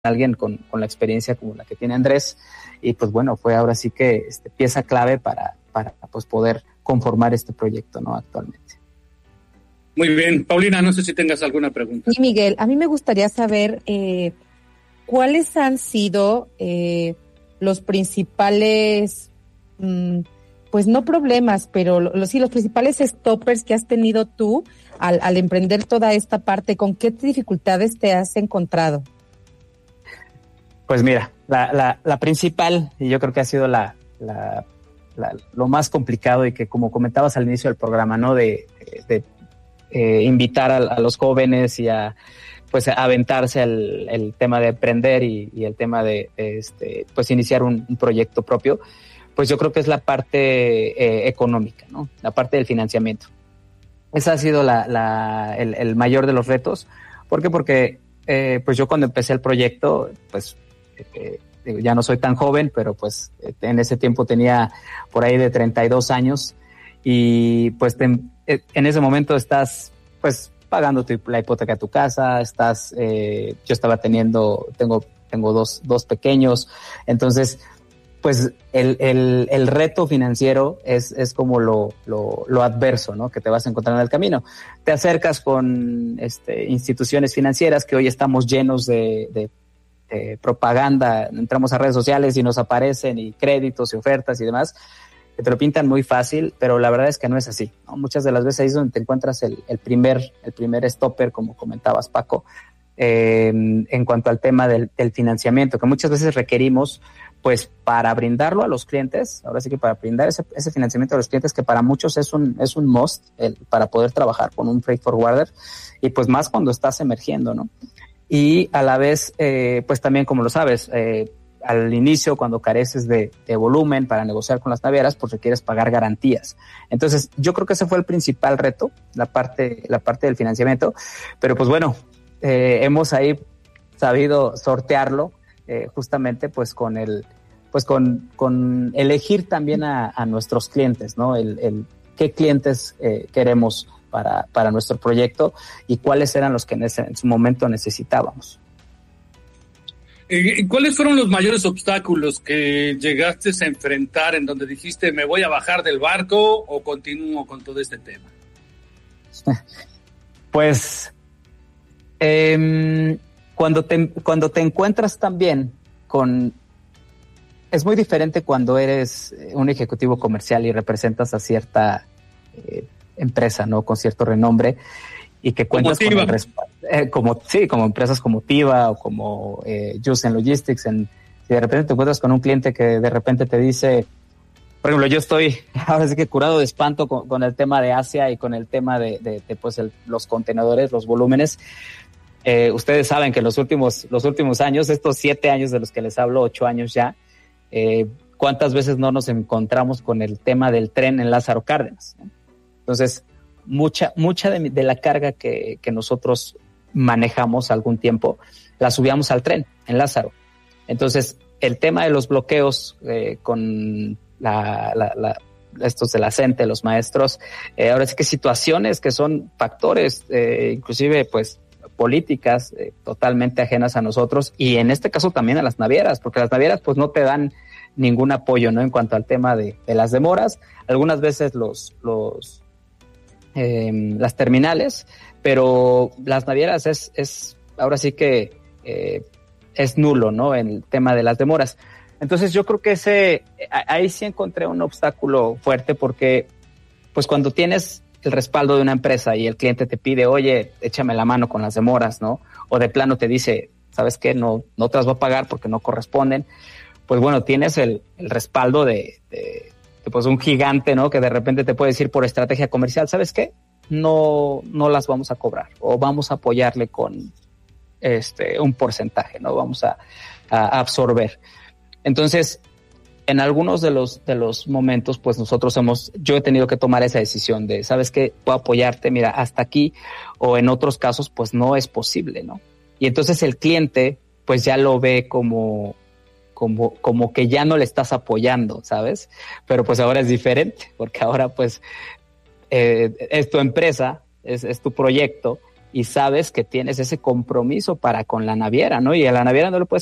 alguien con la experiencia como la que tiene Andrés, y pues bueno, fue ahora sí que pieza clave para pues poder conformar este proyecto, ¿no? Actualmente. Muy bien, Paulina, no sé si tengas alguna pregunta. Sí, Miguel, a mí me gustaría saber cuáles han sido los principales, pues no problemas, pero sí, los principales stoppers que has tenido tú al emprender toda esta parte. ¿Con qué dificultades te has encontrado? Pues mira, la principal, y yo creo que ha sido lo más complicado, y que como comentabas al inicio del programa, ¿no? De invitar a los jóvenes y a pues aventarse el tema de emprender y el tema de pues iniciar un proyecto propio, pues yo creo que es la parte económica, ¿no? La parte del financiamiento. Esa ha sido el mayor de los retos. ¿Por qué? Porque pues yo cuando empecé el proyecto, pues ya no soy tan joven, pero pues en ese tiempo tenía por ahí de 32 años, y pues en ese momento estás pues pagando la hipoteca de tu casa, yo estaba tengo dos pequeños, entonces pues el reto financiero es como lo adverso, ¿no? Que te vas a encontrar en el camino. Te acercas con instituciones financieras, que hoy estamos llenos de propaganda, entramos a redes sociales y nos aparecen y créditos y ofertas y demás, que te lo pintan muy fácil, pero la verdad es que no es así, ¿no? Muchas de las veces ahí es donde te encuentras el primer stopper, como comentabas, Paco, en cuanto al tema del financiamiento, que muchas veces requerimos pues para brindarlo a los clientes, ahora sí que para brindar ese financiamiento a los clientes, que para muchos es un must para poder trabajar con un freight forwarder, y pues más cuando estás emergiendo, ¿no? Y a la vez, pues también, como lo sabes, al inicio, cuando careces de volumen para negociar con las navieras, pues requieres pagar garantías. Entonces, yo creo que ese fue el principal reto, la parte del financiamiento. Pero pues bueno, hemos ahí sabido sortearlo, justamente pues con elegir también a nuestros clientes, ¿no? El qué clientes queremos para nuestro proyecto y cuáles eran los que en su momento necesitábamos. ¿Cuáles fueron los mayores obstáculos que llegaste a enfrentar, en donde dijiste, me voy a bajar del barco o continúo con todo este tema? Pues cuando te encuentras también es muy diferente cuando eres un ejecutivo comercial y representas a cierta empresa, ¿no? Con cierto renombre, y que cuentas con el respaldo, como empresas como Tiva o como Jusen Logistics. Si de repente te encuentras con un cliente que de repente te dice, por ejemplo, yo estoy ahora sí que curado de espanto con el tema de Asia y con el tema de pues los contenedores, los volúmenes. Ustedes saben que los últimos años, estos 7 años de los que les hablo, 8 años ya, cuántas veces no nos encontramos con el tema del tren en Lázaro Cárdenas, ¿no? Entonces, mucha de la carga que nosotros manejamos algún tiempo, la subíamos al tren en Lázaro. Entonces, el tema de los bloqueos con estos de la CENTE, los maestros, ahora sí que situaciones que son factores, inclusive pues políticas totalmente ajenas a nosotros, y en este caso también a las navieras, porque las navieras pues no te dan ningún apoyo, ¿no? En cuanto al tema de las demoras, algunas veces las terminales, pero las navieras es ahora sí que es nulo, ¿no? En el tema de las demoras. Entonces yo creo que ahí sí encontré un obstáculo fuerte, porque pues cuando tienes el respaldo de una empresa y el cliente te pide, oye, échame la mano con las demoras, ¿no? O de plano te dice, ¿sabes qué? No te las voy a pagar porque no corresponden. Pues bueno, tienes el respaldo de pues un gigante, ¿no? Que de repente te puede decir por estrategia comercial, ¿sabes qué? No las vamos a cobrar, o vamos a apoyarle con un porcentaje, ¿no? Vamos a absorber. Entonces, en algunos de los momentos, pues yo he tenido que tomar esa decisión de, ¿sabes qué? Puedo apoyarte, mira, hasta aquí, o en otros casos, pues no es posible, ¿no? Y entonces el cliente, pues ya lo ve como que ya no le estás apoyando, ¿sabes? Pero pues ahora es diferente, porque ahora pues es tu empresa, es tu proyecto, y sabes que tienes ese compromiso para con la naviera, ¿no? Y a la naviera no le puedes